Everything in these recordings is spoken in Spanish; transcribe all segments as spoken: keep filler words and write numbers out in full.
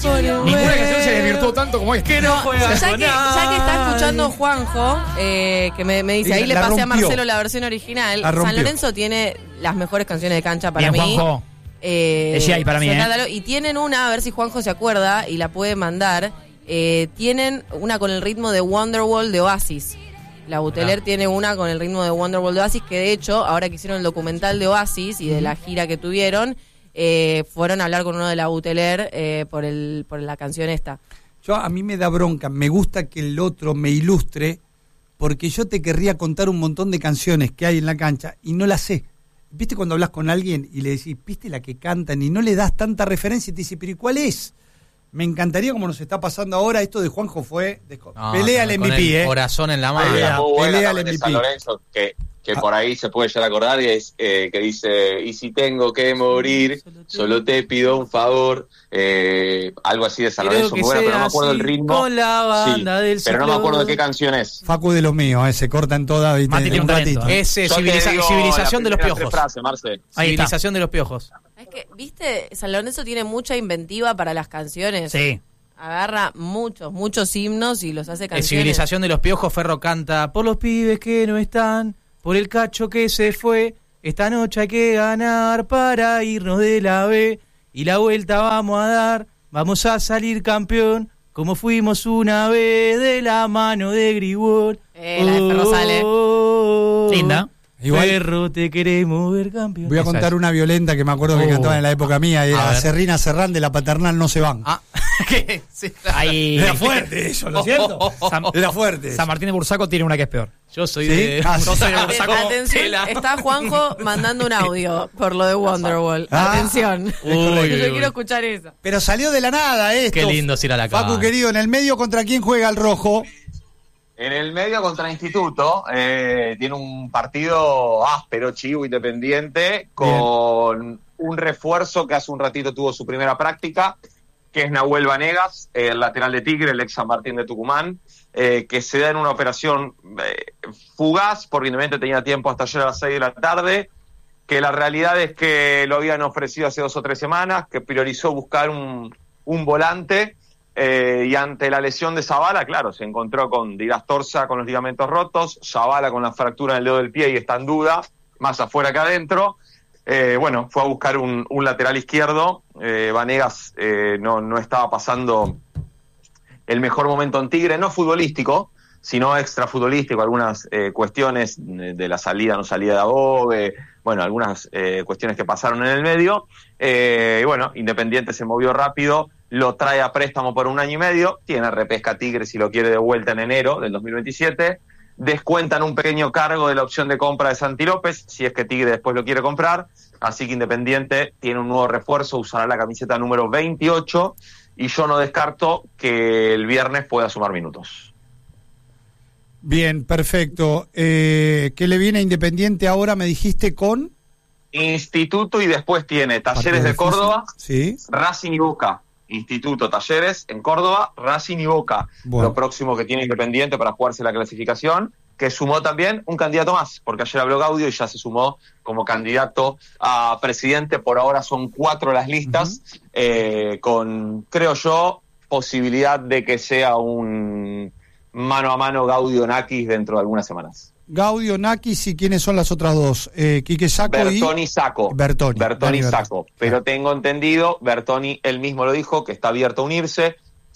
Ninguna canción se desvirtuó tanto como esta. Que no juega Ya con que, ya que está escuchando Juanjo, eh, que me, me dice, Y ahí le la pasé a rompió. Marcelo la versión original. La rompió. San Lorenzo tiene las mejores canciones de cancha para Bien, mí. Juanjo. Eh, Ese ahí para mí, Escándalo. Y tienen una, a ver si Juanjo se acuerda y la puede mandar. Eh, tienen una con el ritmo de Wonderwall de Oasis. La Buteler Ah. tiene una con el ritmo de Wonderwall de Oasis, que de hecho, ahora que hicieron el documental de Oasis y de la gira que tuvieron, eh, fueron a hablar con uno de la Buteler eh, por, el, por la canción esta. Yo, a mí me da bronca, me gusta que el otro me ilustre, porque yo te querría contar un montón de canciones que hay en la cancha y no las sé. ¿Viste cuando hablas con alguien y le decís, viste la que cantan y no le das tanta referencia y te dice, pero ¿y cuál es? Me encantaría, como nos está pasando ahora, esto de Juanjo fue... De... No, pelea al con M V P, el ¿eh? corazón en la mano. Pelea. Pelea muy buena pelea al también de M V P. San Lorenzo, que, que por ahí se puede llegar a acordar, y es eh, que dice, y si tengo que morir, solo te pido un favor, eh, algo así de San Creo Lorenzo, que muy bueno, pero no me sea acuerdo el así, ritmo. con la banda Sí, del pero no me acuerdo de ciclón. qué canción es. Facu de los míos, eh, se cortan todas, ¿viste? Mati tiene un un talento, ratito. ¿eh? Es eh, Yo te civiliza- digo civilización de las los primeras tres piojos. frases, Marce. Ahí está. Civilización de los piojos. Es que, viste, San Lorenzo tiene mucha inventiva para las canciones. Sí. Agarra muchos, muchos himnos y los hace En canciones. Civilización de los piojos, Ferro canta por los pibes que no están, por el cacho que se fue. Esta noche hay que ganar para irnos de la B y la vuelta vamos a dar. Vamos a salir campeón como fuimos una vez de la mano de Grigol. Eh, la de Ferro sale. Oh, Linda. Igual- Ferro, te queremos ver campeón. Voy a Esa contar es. una violenta que me acuerdo que Oh. cantaban en la época mía, A era ver. Serrina Serrán de la Paternal No Se Van. Ah, ¿qué? Sí. Ahí. Era fuerte eso, ¿no es cierto? San, Era fuerte. San Martín de Bursaco tiene una que es peor. Yo soy ¿Sí? de... Ah, yo sí. soy de Aten- Bursaco. Atención, Tela. está Juanjo mandando un audio por lo de Wonderwall. Ah. Atención. Uy, uy, Yo uy. quiero escuchar esa. Pero salió de la nada esto. Qué lindo es ir a la Facu, cancha. querido, en el medio, ¿contra quién juega el rojo? En el medio contra Instituto, eh, tiene un partido áspero, chivo, independiente, con un refuerzo que hace un ratito tuvo su primera práctica, que es Nahuel Vanegas, el lateral de Tigre, el ex San Martín de Tucumán, eh, que se da en una operación eh, fugaz, porque Independiente tenía tiempo hasta ayer a las seis de la tarde, que la realidad es que lo habían ofrecido hace dos o tres semanas, que priorizó buscar un, un volante, eh, y ante la lesión de Zavala, claro, se encontró con Dirás Torza con los ligamentos rotos, Zavala con la fractura en el dedo del pie y está en duda, más afuera que adentro. Eh, bueno, fue a buscar un, un lateral izquierdo. eh, Vanegas eh, no, no estaba pasando el mejor momento en Tigre, no futbolístico, sino extrafutbolístico, algunas eh, cuestiones de, de la salida, no salida de Agobe, bueno, algunas eh, cuestiones que pasaron en el medio. Eh, y bueno, Independiente se movió rápido, lo trae a préstamo por un año y medio, tiene repesca Tigre si lo quiere de vuelta en enero del dos mil veintisiete, descuentan un pequeño cargo de la opción de compra de Santi López, si es que Tigre después lo quiere comprar, así que Independiente tiene un nuevo refuerzo, usará la camiseta número veintiocho, y yo no descarto que el viernes pueda sumar minutos. Bien, perfecto. Eh, ¿Qué le viene a Independiente ahora, me dijiste, con? Instituto, y después tiene Talleres Partido de Córdoba, Sí. Racing y Boca. Instituto, Talleres en Córdoba, Racing y Boca. Bueno. Lo próximo que tiene Independiente para jugarse la clasificación, que sumó también un candidato más, porque ayer habló Gaudio y ya se sumó como candidato a presidente. Por ahora son cuatro las listas, uh-huh. eh, con, creo yo, posibilidad de que sea un mano a mano Gaudio-Nakis dentro de algunas semanas. Gaudio, Nakis, ¿y quiénes son las otras dos? Eh, Quique Sacco y... Bertoni Sacco. Bertoni. Bertoni Dani Sacco. Bertoni. Pero tengo entendido, Bertoni él mismo lo dijo, que está abierto a unirse.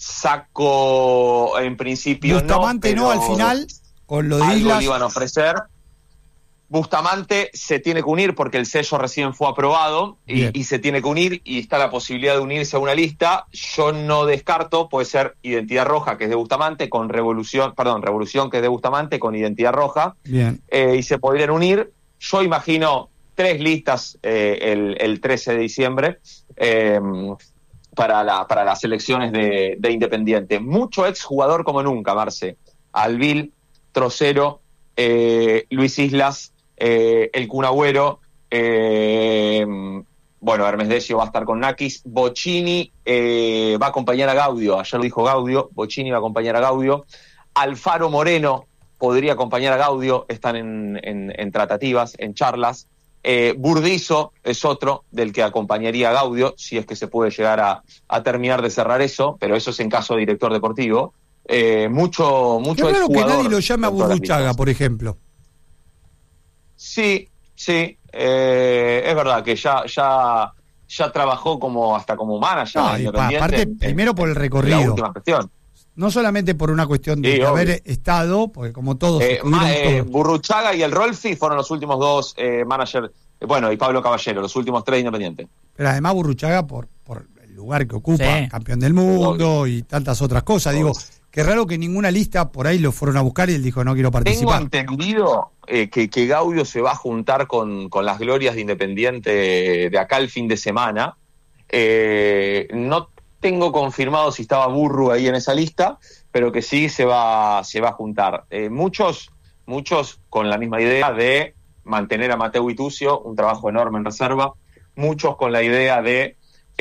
Sacco en principio Bustamante no, no, pero al final, con lo de algo Islas. le iban a ofrecer. Bustamante se tiene que unir porque el sello recién fue aprobado y, y se tiene que unir y está la posibilidad de unirse a una lista. Yo no descarto, puede ser Identidad Roja, que es de Bustamante, con Revolución, perdón, Revolución, que es de Bustamante, con Identidad Roja. Bien. Eh, y se podrían unir. Yo imagino tres listas eh, el, el trece de diciembre eh, para, la, para las elecciones de, de Independiente. Mucho exjugador como nunca, Marce. Albil, Trocero, eh, Luis Islas, Eh, el Kun Agüero, eh, bueno, Hermes Decio va a estar con Nakis, Bocchini eh, va a acompañar a Gaudio, ayer lo dijo Gaudio, Bocchini va a acompañar a Gaudio, Alfaro Moreno podría acompañar a Gaudio, están en, en, en tratativas, en charlas, Eh, Burdizo es otro del que acompañaría a Gaudio, si es que se puede llegar a, a terminar de cerrar eso, pero eso es en caso de director deportivo. Eh, mucho, mucho Qué raro que exjugador nadie lo llame a con todas las Burruchaga, listas. por ejemplo. Sí, sí, eh, es verdad que ya, ya, ya trabajó como hasta como manager No, y pa- independiente. aparte, en- primero por el en recorrido. La última gestión. No solamente por una cuestión de, Sí, de obvio. haber estado, porque como todos Eh, estuvieron ma- eh, todos. Burruchaga y el Rolfi fueron los últimos dos eh, managers, eh, bueno, y Pablo Caballero, los últimos tres independientes. Pero además Burruchaga por, por el lugar que ocupa, Sí. campeón del mundo y tantas otras cosas. Digo, qué raro que ninguna lista por ahí lo fueron a buscar y él dijo no quiero Tengo participar. entendido eh, que, que Gaudio se va a juntar con, con las glorias de Independiente de acá el fin de semana. Eh, no tengo confirmado si estaba Burru ahí en esa lista, pero que sí se va, se va a juntar. Eh, muchos, muchos con la misma idea de mantener a Mateu Itucio, un trabajo enorme en reserva. Muchos con la idea de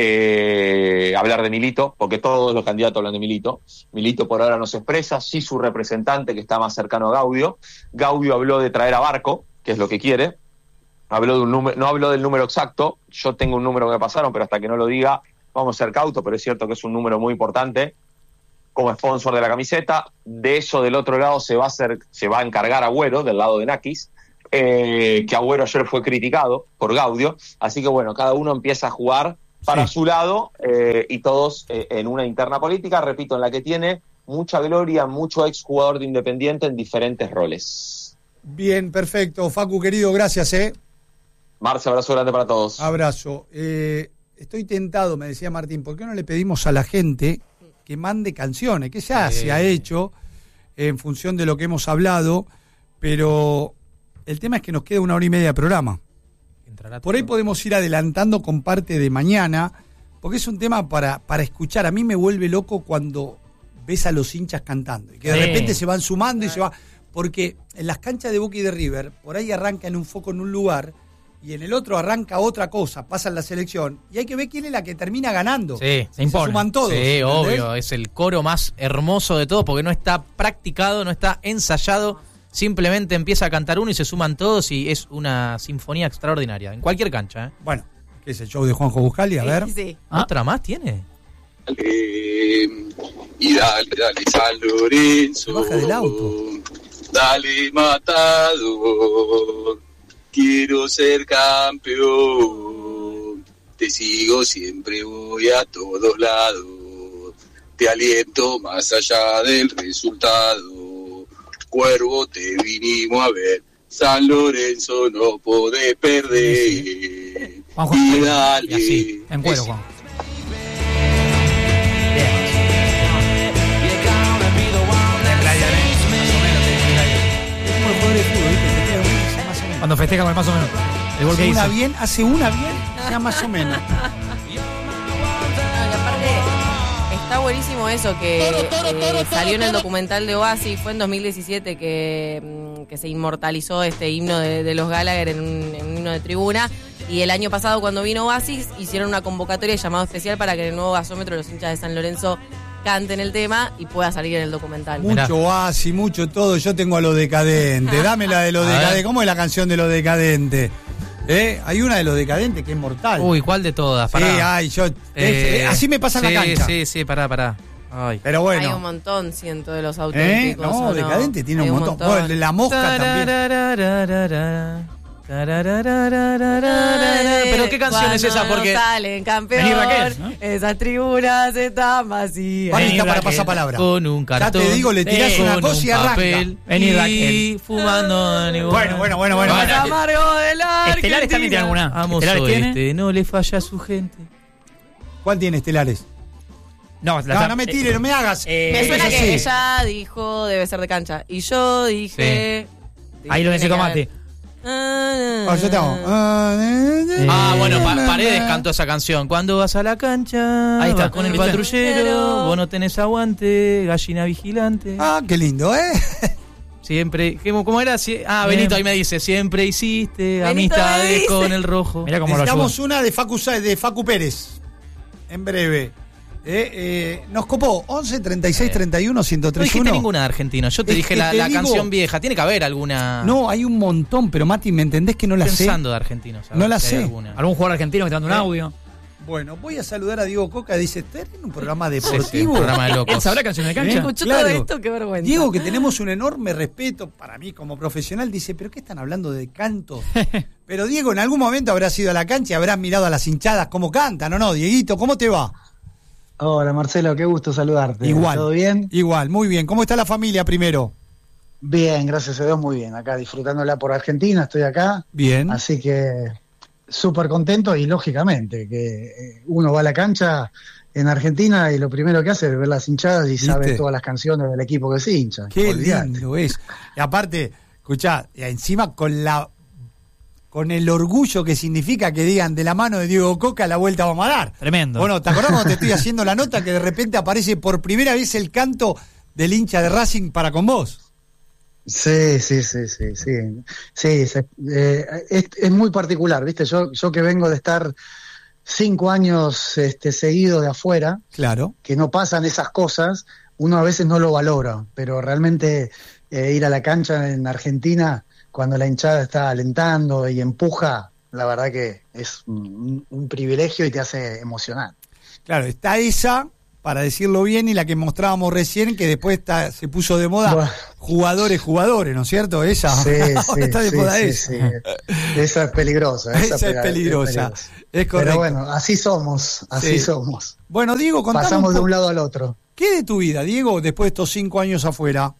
eh, hablar de Milito, porque todos los candidatos hablan de Milito. Milito por ahora no se expresa, sí su representante que está más cercano a Gaudio. Gaudio habló de traer a Barco, que es lo que quiere. Habló de un número, no habló del número exacto, yo tengo un número que me pasaron, pero hasta que no lo diga vamos a ser cautos, pero es cierto que es un número muy importante como sponsor de la camiseta. De eso del otro lado se va a hacer, se va a encargar Agüero, del lado de Nakis, eh, que Agüero ayer fue criticado por Gaudio, así que bueno, cada uno empieza a jugar para Sí. su lado eh, y todos eh, en una interna política, repito, en la que tiene mucha gloria, mucho exjugador de Independiente en diferentes roles. Bien, perfecto. Facu, querido, gracias, ¿eh? Marce, abrazo grande para todos. Abrazo. Eh, estoy tentado, me decía Martín, ¿por qué no le pedimos a la gente que mande canciones? Que ya Sí. se ha hecho en función de lo que hemos hablado, pero el tema es que nos queda una hora y media de programa. Entrará Por ahí todo. podemos ir adelantando con parte de mañana, porque es un tema para, para escuchar. A mí me vuelve loco cuando ves a los hinchas cantando y que de Sí. repente se van sumando y se va. Porque en las canchas de Boca y de River, por ahí arranca en un foco en un lugar y en el otro arranca otra cosa, pasa en la selección y hay que ver quién es la que termina ganando. Sí, se impone. suman todos. Sí, ¿entendés? obvio, es el coro más hermoso de todo porque no está practicado, no está ensayado, simplemente empieza a cantar uno y se suman todos y es una sinfonía extraordinaria, en cualquier cancha. ¿eh? Bueno, que es el show de Juanjo Buscali, a ver. Sí. Ah. ¿Otra más tiene? Dale, y dale, dale, San Lorenzo. Se baja del auto. Dale, Matador. Quiero ser campeón. Te sigo siempre, voy a todos lados. Te aliento más allá del resultado. Cuervo, te vinimos a ver. San Lorenzo no podés perder. Juanjo, Y y dale. así, en cuero, Es- Juan. Es como el jugador de fútbol, ¿viste? Te queda uno que sea más o menos. Cuando festeja con el más o menos. El gol que Hace una hizo. bien, hace una bien, ya más o menos. No, y aparte está buenísimo eso que eh, salió en el documental de Oasis, fue en dos mil diecisiete que, mm, que se inmortalizó este himno de, de los Gallagher en un, en un himno de tribuna, y el año pasado cuando vino Oasis hicieron una convocatoria llamado especial para que en el nuevo gasómetro los hinchas de San Lorenzo canten el tema y pueda salir en el documental. Mucho oasis, mucho todo. Yo tengo a Los Decadentes. Dame la de Los A ver. Decadentes. ¿Cómo es la canción de Los Decadentes? ¿Eh? Hay una de Los Decadentes que es mortal. Uy, ¿cuál de todas? sí, Pará. ay, yo. Eh, eh, así me pasa en sí, la cancha. Sí, sí, pará, pará. Ay. Pero Hay un bueno. montón, siento, de los ¿Eh? auténticos. No, ¿o Decadente tiene Hay un montón. Bueno, el de la mosca también. Tararararara, tararararara. Pero qué canción es esa, Cuando porque no salen campeón, Vení, Raquel, ¿no? esas tribunas están vacías. Vale, Vení, está para Raquel. pasar palabra. con un Ya cartón. te digo, le tirás Sí, una con cosa un y arranca. papel, Vení, y Raquel. fumando Bueno, bueno, bueno, bueno. Más bueno. amargo de la Estelares también tiene Argentina. alguna. Amos ¿Estelares tiene? Oeste, no le falla a su gente. ¿Cuál tiene estelares? No, la- No, no me tires, no me hagas. Eh, Me Eso suena es que así. ella dijo debe ser de cancha. Y yo dije. Ahí lo necesito mate. Ah, Ah, yo te hago. Ah, bueno, Pa- Paredes cantó esa canción. Cuando vas a la cancha, Ahí está. vas con el ¿Viste? patrullero, vos no tenés aguante, gallina vigilante. Ah, qué lindo, ¿eh? Siempre, ¿cómo, cómo era? Sie- Ah, Benito ahí me dice, siempre hiciste Benito me amistades dice. con el rojo. Mira cómo lo ayuda. Necesitamos una de Facu, Sa- de Facu Pérez. En breve. Eh, eh, nos copó once, treinta y seis, treinta y uno, ciento tres, No dijiste uno. ninguna de argentino. Yo te Es dije que la, te la digo- canción vieja. Tiene que haber alguna. No, hay un montón, pero Mati, ¿me entendés que no la sé? Pensando de argentinos. a No ver la si hay sé. alguna. ¿Algún jugador argentino que te manda un Eh, audio? Bueno, voy a saludar a Diego Coca. Dice, ¿estás en un programa Sí, sí, deportivo? un programa de ¿Él locos. sabrá canciones de cancha? ¿Eh? Escuchó Claro. todo esto, qué vergüenza. Diego, que tenemos un enorme respeto para mí como profesional, dice, ¿pero qué están hablando de canto? Pero Diego, en algún momento habrás ido a la cancha y habrás mirado a las hinchadas cómo cantan, ¿o no? Dieguito, ¿cómo te va? Hola Marcelo, qué gusto saludarte. Igual. ¿Todo bien? Igual, muy bien. ¿Cómo está la familia primero? Bien, gracias a Dios, muy bien. Acá disfrutándola por Argentina, estoy acá. Bien. Así que súper contento y lógicamente que eh, uno va a la cancha en Argentina y lo primero que hace es ver las hinchadas y ¿Viste? sabe todas las canciones del equipo que se hincha. Qué Olvidate. lindo es. Y aparte, escuchá, y encima con la con el orgullo que significa que digan de la mano de Diego Coca la vuelta vamos a dar. Tremendo. Bueno, ¿te acordás cuando te estoy haciendo la nota que de repente aparece por primera vez el canto del hincha de Racing para con vos? Sí, sí, sí, sí, sí. Sí, se- eh, es, es muy particular, ¿viste? Yo, yo que vengo de estar cinco años este, seguido de afuera, Claro. que no pasan esas cosas, uno a veces no lo valora, pero realmente eh, ir a la cancha en Argentina cuando la hinchada está alentando y empuja, la verdad que es un, un privilegio y te hace emocionar. Claro, está esa, para decirlo bien, y la que mostrábamos recién, que después está, se puso de moda, Bueno. jugadores, jugadores, ¿no es cierto? Esa. Sí, Ahora sí, está de sí, moda sí, esa. sí. Esa es peligrosa. Esa es pega- peligrosa. Es correcto. Pero bueno, así somos, así Sí. somos. Bueno, Diego, contame Pasamos un de po- un lado al otro. ¿Qué de tu vida, Diego, después de estos cinco años afuera?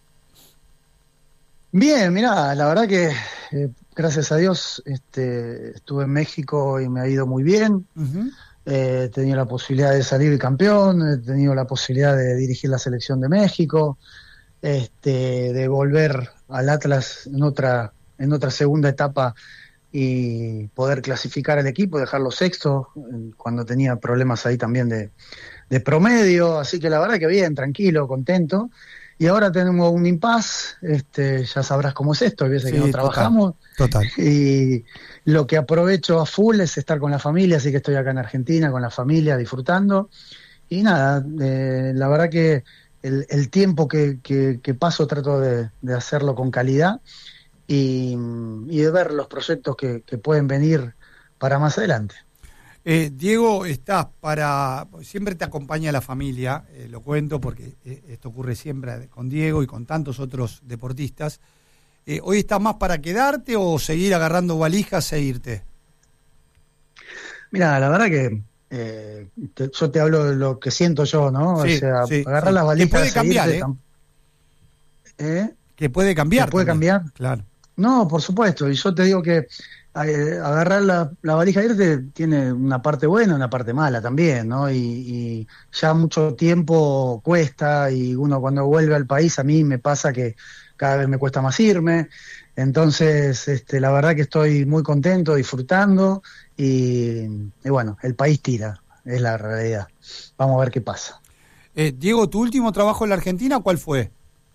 Bien, mirá, la verdad que eh, gracias a Dios este, estuve en México y me ha ido muy bien. Ujú. Eh, he tenido la posibilidad de salir campeón, he tenido la posibilidad de dirigir la selección de México, este, de volver al Atlas en otra, en otra segunda etapa y poder clasificar al equipo, dejarlo sexto, eh, cuando tenía problemas ahí también de, de promedio, así que la verdad que bien, tranquilo, contento. Y ahora tenemos un impasse, este, ya sabrás cómo es esto, hay veces Sí, que no total. trabajamos, Total. y lo que aprovecho a full es estar con la familia, así que estoy acá en Argentina con la familia disfrutando. Y nada, eh, la verdad que el, el tiempo que, que, que paso trato de, de hacerlo con calidad y, y de ver los proyectos que, que pueden venir para más adelante. Eh, Diego, estás para... Siempre te acompaña la familia, eh, lo cuento porque eh, esto ocurre siempre con Diego y con tantos otros deportistas. Eh, ¿Hoy estás más para quedarte o seguir agarrando valijas e irte? Mira, la verdad que eh, te- yo te hablo de lo que siento yo, ¿no? Sí, o sea, sí, agarrar sí. las Que valijas. puede cambiar, seguirte ¿eh? tam- ¿Eh? Que puede cambiar. Que puede también. cambiar. Claro. No, por supuesto. Y yo te digo que eh, agarrar la, la valija e irte tiene una parte buena y una parte mala también, ¿no? Y, y ya mucho tiempo cuesta y uno cuando vuelve al país, a mí me pasa que cada vez me cuesta más irme. Entonces, este, la verdad que estoy muy contento, disfrutando y, y bueno, el país tira, es la realidad. Vamos a ver qué pasa. Eh, Diego, ¿tu último trabajo en la Argentina cuál fue?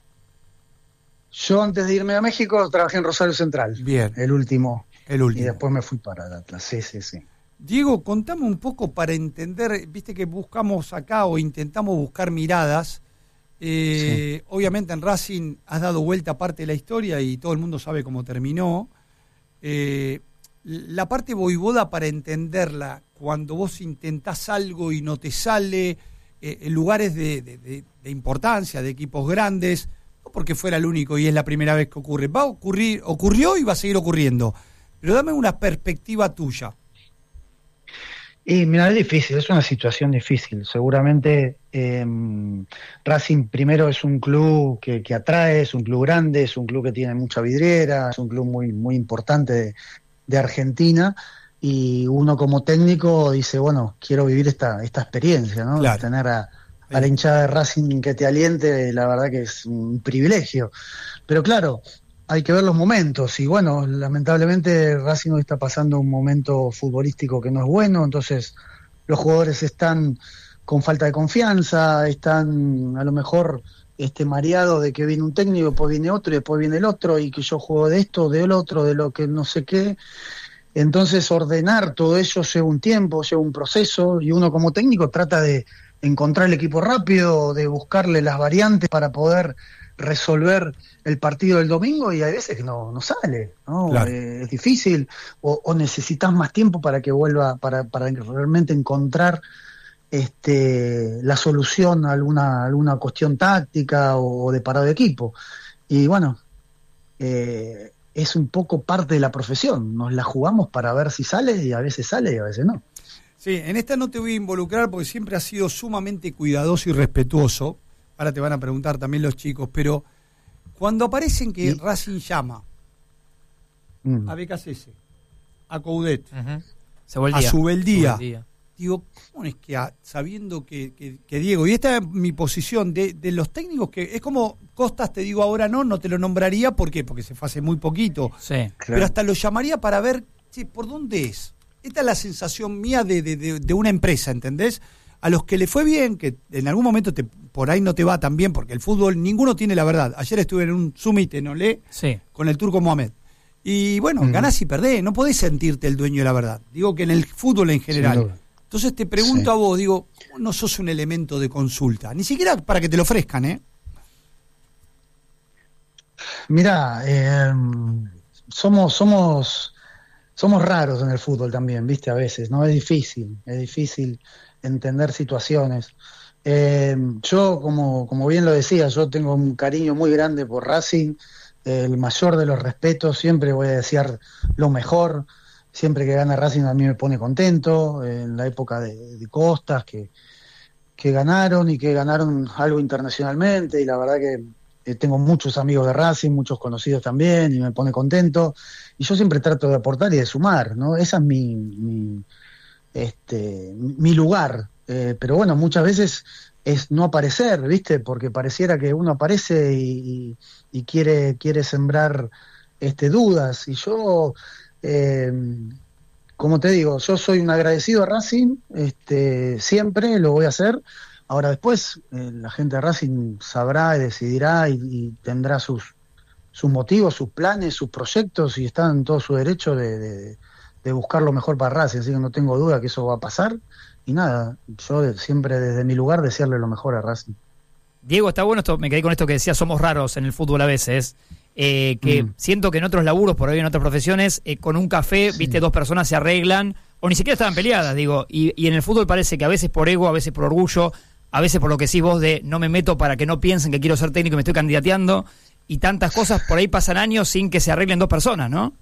Yo antes de irme a México trabajé en Rosario Central. Bien. El último. El Y último. después me fui para el Atlas. Sí, sí, sí. Diego, contame un poco para entender, viste que buscamos acá o intentamos buscar miradas. Eh, Obviamente en Racing has dado vuelta a parte de la historia y todo el mundo sabe cómo terminó. Eh, la parte voivoda para entenderla, cuando vos intentás algo y no te sale, eh, en lugares de, de- de- de importancia, de equipos grandes, no porque fuera el único y es la primera vez que ocurre, va a ocurrir, ocurrió y va a seguir ocurriendo. Pero dame una perspectiva tuya. Y mira, es difícil, es una situación difícil. Seguramente eh, Racing primero es un club que, que atrae, es un club grande, es un club que tiene mucha vidriera, es un club muy, muy importante de, de Argentina. Y uno como técnico dice, bueno, quiero vivir esta, esta experiencia, ¿no? Claro. Tener a, a la hinchada de Racing que te aliente, la verdad que es un privilegio. Pero claro, hay que ver los momentos y bueno, lamentablemente Racing hoy está pasando un momento futbolístico que no es bueno, entonces los jugadores están con falta de confianza, están a lo mejor este mareados de que viene un técnico, después viene otro y después viene el otro y que yo juego de esto, del otro, de lo que no sé qué. Entonces ordenar todo eso lleva un tiempo, lleva un proceso y uno como técnico trata de, encontrar el equipo rápido, de buscarle las variantes para poder resolver el partido del domingo, y hay veces que no, no sale, ¿no? Claro. Eh, es difícil, o, o necesitas más tiempo para que vuelva, para, para realmente encontrar este, la solución a alguna, alguna cuestión táctica o, o de parado de equipo. Y bueno, eh, es un poco parte de la profesión, nos la jugamos para ver si sale, y a veces sale y a veces no. Sí, en esta no te voy a involucrar porque siempre has sido sumamente cuidadoso y respetuoso. Ahora te van a preguntar también los chicos, pero cuando aparecen que ¿Y? Racing llama Mm. a B K C S, a Coudet, Uh-huh. Se fue el a día. Subeldía, Día. digo, ¿cómo es que a- sabiendo que, que, que Diego, y esta es mi posición, de, de los técnicos que es como Costas, te digo ahora no, no te lo nombraría, ¿por qué? Porque se fue hace muy poquito, Sí. pero hasta lo llamaría para ver, che, ¿por dónde es? Esta es la sensación mía de, de, de, de una empresa, ¿entendés? A los que le fue bien, que en algún momento te, por ahí no te va tan bien, porque el fútbol, ninguno tiene la verdad. Ayer estuve en un summit en Olé Sí. con el Turco Mohamed. Y bueno, Ujú. ganás y perdés, no podés sentirte el dueño de la verdad. Digo que en el fútbol en Sin general. duda. Entonces te pregunto Sí. a vos, digo, ¿cómo no sos un elemento de consulta? Ni siquiera para que te lo ofrezcan, ¿eh? Mirá, eh, somos, somos, somos raros en el fútbol también, viste, a veces, ¿no? Es difícil, es difícil entender situaciones. Eh, yo, como, como bien lo decía, yo tengo un cariño muy grande por Racing, eh, el mayor de los respetos, siempre voy a desear lo mejor, siempre que gana Racing a mí me pone contento, eh, en la época de, de Costas, que, que ganaron y que ganaron algo internacionalmente, y la verdad que eh, tengo muchos amigos de Racing, muchos conocidos también, y me pone contento, y yo siempre trato de aportar y de sumar, ¿no? Esa es mi, mi, este, mi lugar, eh, pero bueno, muchas veces es no aparecer, ¿viste? Porque pareciera que uno aparece y, y, y quiere, quiere sembrar este, dudas, y yo, eh, como te digo, yo soy un agradecido a Racing, este, siempre lo voy a hacer. Ahora después eh, la gente de Racing sabrá y decidirá y, y tendrá sus, sus motivos, sus planes, sus proyectos, y está en todo su derecho de, de, de buscar lo mejor para Racing, así que no tengo duda que eso va a pasar. Y nada, yo de- siempre desde mi lugar desearle lo mejor a Racing. Diego, está bueno esto, me quedé con esto que decía, somos raros en el fútbol a veces, eh, que Mm. siento que en otros laburos, por ahí en otras profesiones, eh, con un café, Sí. viste, dos personas se arreglan, o ni siquiera estaban peleadas, digo, y, y en el fútbol parece que a veces por ego, a veces por orgullo, a veces por lo que decís vos de no me meto para que no piensen que quiero ser técnico y me estoy candidateando, y tantas cosas, por ahí pasan años sin que se arreglen dos personas, ¿no?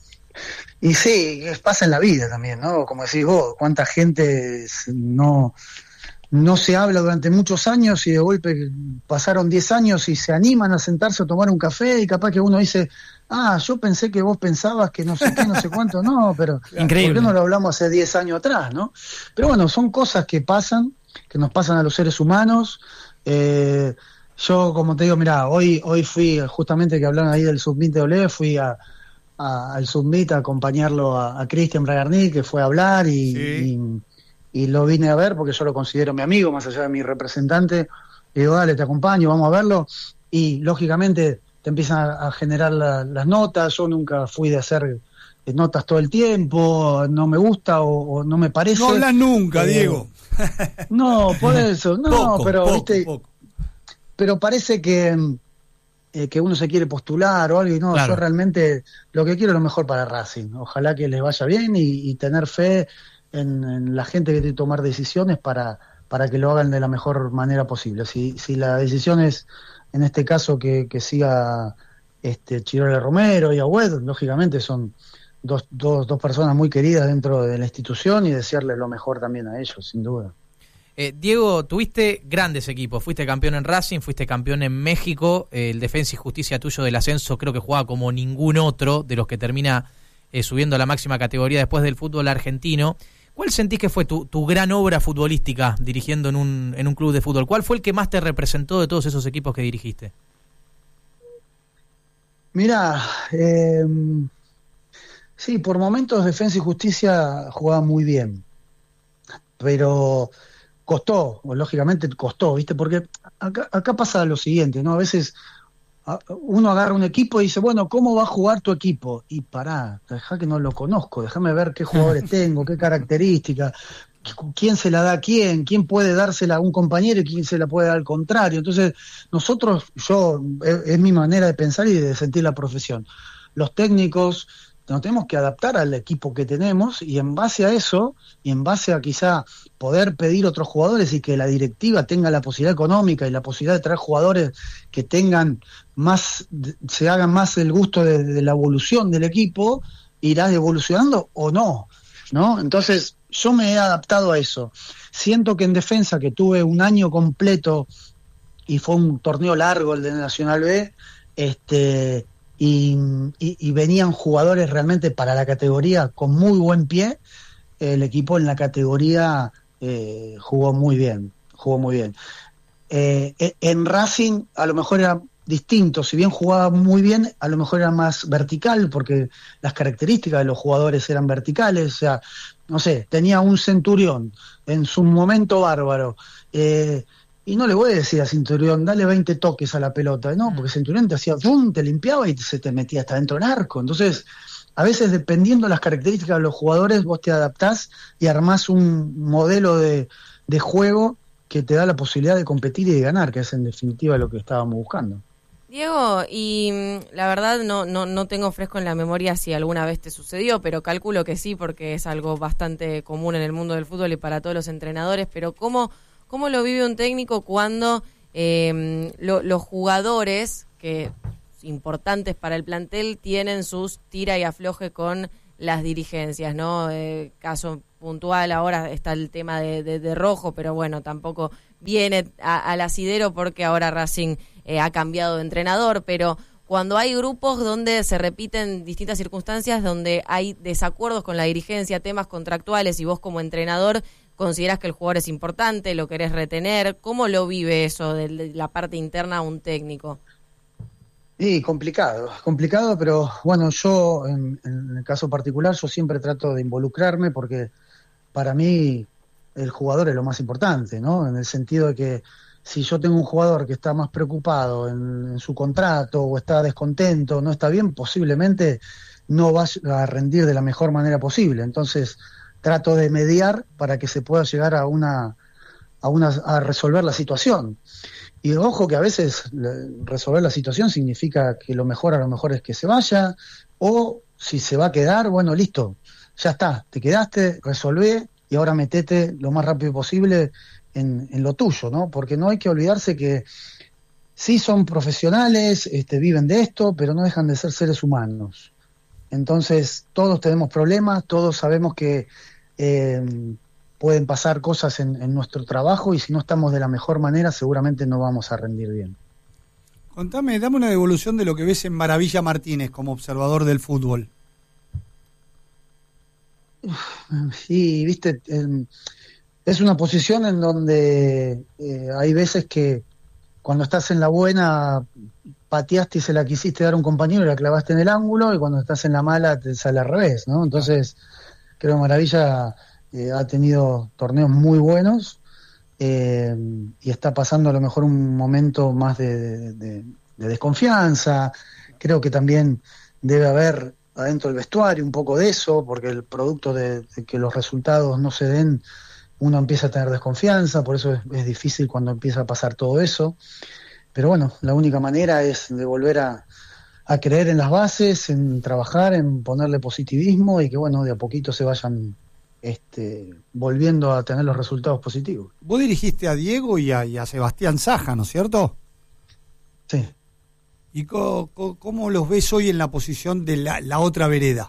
Y sí, es- pasa en la vida también, ¿no? Como decís vos, cuánta gente s- no, no se habla durante muchos años y de golpe pasaron diez años y se animan a sentarse a tomar un café, y capaz que uno dice, ah, yo pensé que vos pensabas que no sé qué, no sé cuánto, no, pero Increíble. ¿por qué no lo hablamos hace diez años atrás, no? Pero bueno, son cosas que pasan, que nos pasan a los seres humanos. Eh, yo, como te digo, mirá, hoy, hoy fui, justamente que hablaron ahí del Submit de Olé, fui a a- al Submit a acompañarlo a, a Cristian Bragarni, que fue a hablar, y, Sí. y, y lo vine a ver porque yo lo considero mi amigo, más allá de mi representante. Le digo, dale, te acompaño, vamos a verlo. Y lógicamente te empiezan a, a generar la- las notas. Yo nunca fui de hacer eh, notas todo el tiempo, no me gusta o, o no me parece. No hablas nunca, Eh, Diego. No, por eso, no, Poco, pero poco, viste, poco. pero parece que, eh, que uno se quiere postular o algo, y no, Claro. yo realmente lo que quiero es lo mejor para Racing. Ojalá que les vaya bien, y, y tener fe en, en la gente que tiene que tomar decisiones para, para que lo hagan de la mejor manera posible. Si, si la decisión es, en este caso, que, que siga este Chirola Romero y Agüed, lógicamente son dos, dos, dos personas muy queridas dentro de la institución, y desearles lo mejor también a ellos, sin duda. Eh, Diego, tuviste grandes equipos, fuiste campeón en Racing, fuiste campeón en México, eh, el Defensa y Justicia tuyo del ascenso creo que jugaba como ningún otro de los que termina eh, subiendo a la máxima categoría después del fútbol argentino. ¿Cuál sentís que fue tu, tu gran obra futbolística dirigiendo en un, en un club de fútbol? ¿Cuál fue el que más te representó de todos esos equipos que dirigiste? Mirá, eh, sí, por momentos Defensa y Justicia jugaba muy bien, pero costó, o lógicamente costó, ¿viste? Porque acá, acá pasa lo siguiente, ¿no? A veces a- uno agarra un equipo y dice, bueno, ¿cómo va a jugar tu equipo? Y pará, dejá que no lo conozco, déjame ver qué jugadores tengo, qué características, quién se la da a quién, quién puede dársela a un compañero y quién se la puede dar al contrario. Entonces, nosotros, yo, es, es mi manera de pensar y de sentir la profesión. Los técnicos nos tenemos que adaptar al equipo que tenemos y en base a eso, y en base a quizá poder pedir otros jugadores y que la directiva tenga la posibilidad económica y la posibilidad de traer jugadores que tengan más, se hagan más el gusto de, de la evolución del equipo, irás evolucionando o no, ¿no? Entonces, yo me he adaptado a eso. Siento que en defensa, que tuve un año completo y fue un torneo largo el de Nacional B, este... Y, y, y venían jugadores realmente para la categoría con muy buen pie, el equipo en la categoría eh, jugó muy bien, jugó muy bien. Eh, en Racing a lo mejor era distinto, si bien jugaba muy bien, a lo mejor era más vertical, porque las características de los jugadores eran verticales, o sea, no sé, tenía un Centurión en su momento bárbaro, eh, y no le voy a decir a Centurión, dale veinte toques a la pelota, no, porque Centurión te hacía ¡fum!, te limpiaba y se te metía hasta dentro del arco. Entonces, a veces dependiendo de las características de los jugadores, vos te adaptás y armás un modelo de, de juego que te da la posibilidad de competir y de ganar, que es en definitiva lo que estábamos buscando. Diego, y la verdad no, no, no tengo fresco en la memoria si alguna vez te sucedió, pero calculo que sí, porque es algo bastante común en el mundo del fútbol y para todos los entrenadores, pero ¿cómo... ¿Cómo lo vive un técnico cuando eh, lo, los jugadores que importantes para el plantel tienen sus tira y afloje con las dirigencias, ¿no? Eh, caso puntual ahora está el tema de, de, de Rojo, pero bueno, tampoco viene a, al asidero porque ahora Racing eh, ha cambiado de entrenador, pero cuando hay grupos donde se repiten distintas circunstancias, donde hay desacuerdos con la dirigencia, temas contractuales y vos como entrenador considerás que el jugador es importante, lo querés retener, ¿cómo lo vive eso de la parte interna a un técnico? Sí, complicado, complicado, pero bueno, yo en, en el caso particular yo siempre trato de involucrarme porque para mí el jugador es lo más importante, ¿no? En el sentido de que si yo tengo un jugador que está más preocupado en, en su contrato o está descontento, no está bien, posiblemente no va a rendir de la mejor manera posible. Entonces trato de mediar para que se pueda llegar a una a una a resolver la situación. Y ojo que a veces resolver la situación significa que lo mejor a lo mejor es que se vaya, o si se va a quedar, bueno, listo, ya está, te quedaste, resolvé y ahora metete lo más rápido posible en, en lo tuyo, ¿no? Porque no hay que olvidarse que sí son profesionales, este, viven de esto, pero no dejan de ser seres humanos. Entonces, todos tenemos problemas, todos sabemos que eh, pueden pasar cosas en, en nuestro trabajo y si no estamos de la mejor manera seguramente no vamos a rendir bien. Contame, dame una devolución de lo que ves en Maravilla Martínez como observador del fútbol. Sí, viste, eh, es una posición en donde eh, hay veces que cuando estás en la buena pateaste y se la quisiste dar a un compañero y la clavaste en el ángulo, y cuando estás en la mala te sale al revés, ¿no? Entonces, creo que Maravilla eh, ha tenido torneos muy buenos eh, y está pasando a lo mejor un momento más de, de, de, de desconfianza. Creo que también debe haber adentro del vestuario un poco de eso, porque el producto de, de que los resultados no se den, uno empieza a tener desconfianza, por eso es, es difícil cuando empieza a pasar todo eso. Pero bueno, la única manera es de volver a, a creer en las bases, en trabajar, en ponerle positivismo y que bueno, de a poquito se vayan este, volviendo a tener los resultados positivos. Vos dirigiste a Diego y a, y a Sebastián Saja, ¿no es cierto? Sí. ¿Y co, co, cómo los ves hoy en la posición de la, la otra vereda?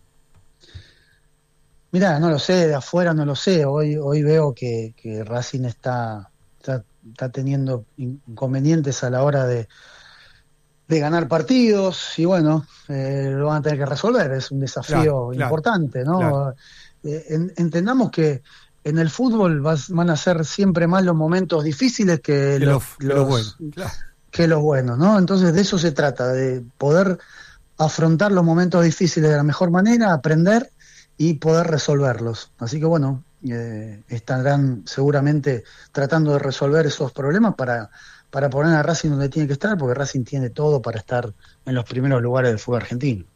Mirá, no lo sé, de afuera no lo sé. Hoy hoy veo que, que Racing está, está, está teniendo inconvenientes a la hora de, de ganar partidos y bueno, eh, lo van a tener que resolver. Es un desafío claro, importante, ¿no? Claro. Eh, en, entendamos que en el fútbol vas, van a ser siempre más los momentos difíciles que, que los, los, los buenos. Claro. Que los buenos, ¿no? Entonces de eso se trata, de poder afrontar los momentos difíciles de la mejor manera, aprender y poder resolverlos. Así que bueno, eh, estarán seguramente tratando de resolver esos problemas para, para poner a Racing donde tiene que estar, porque Racing tiene todo para estar en los primeros lugares del fútbol argentino.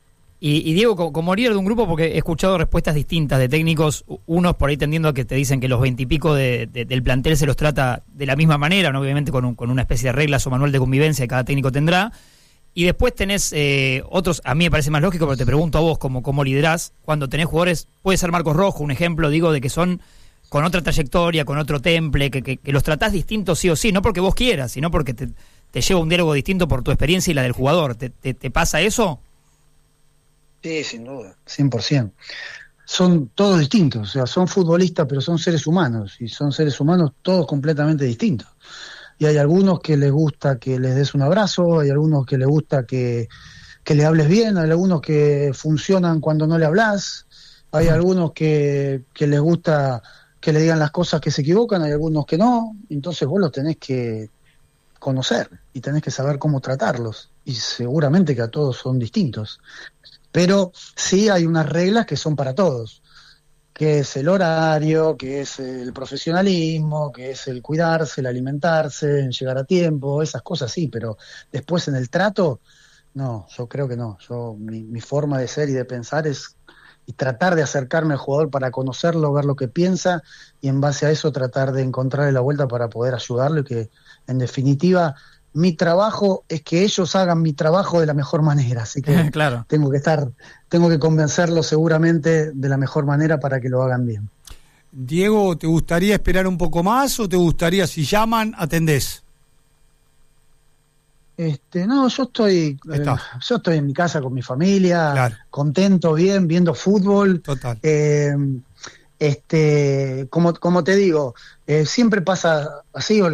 Y, y Diego, como, como líder de un grupo, porque he escuchado respuestas distintas de técnicos, unos por ahí tendiendo a que te dicen que los veintipico de, de, del plantel se los trata de la misma manera, ¿no? Obviamente con, un, con una especie de reglas o manual de convivencia que cada técnico tendrá. Y después tenés eh, otros, a mí me parece más lógico, pero te pregunto a vos, como, como liderás, cuando tenés jugadores, puede ser Marcos Rojo, un ejemplo, digo, de que son con otra trayectoria, con otro temple, que, que, que los tratás distintos sí o sí, no porque vos quieras, sino porque te, te lleva un diálogo distinto por tu experiencia y la del jugador. ¿Te, te, te pasa eso? Sí, sin duda, cien por ciento. Son todos distintos, o sea, son futbolistas, pero son seres humanos, y son seres humanos todos completamente distintos. Y hay algunos que les gusta que les des un abrazo, hay algunos que les gusta que, que le hables bien, hay algunos que funcionan cuando no le hablas, hay algunos que, que les gusta que le digan las cosas que se equivocan, hay algunos que no, entonces vos los tenés que conocer y tenés que saber cómo tratarlos, y seguramente que a todos son distintos. Pero sí hay unas reglas que son para todos, que es el horario, que es el profesionalismo, que es el cuidarse, el alimentarse, el llegar a tiempo, esas cosas sí, pero después en el trato, no, yo creo que no. Yo mi, mi forma de ser y de pensar es y tratar de acercarme al jugador para conocerlo, ver lo que piensa y en base a eso tratar de encontrarle la vuelta para poder ayudarlo y que en definitiva mi trabajo es que ellos hagan mi trabajo de la mejor manera, así que claro. tengo que estar, tengo que convencerlos seguramente de la mejor manera para que lo hagan bien. Diego, ¿te gustaría esperar un poco más o te gustaría, si llaman, atendés? Este, no, yo estoy, eh, yo estoy en mi casa con mi familia, claro. Contento, bien, viendo fútbol. Total. Eh, este, como, como te digo, eh, siempre pasa así.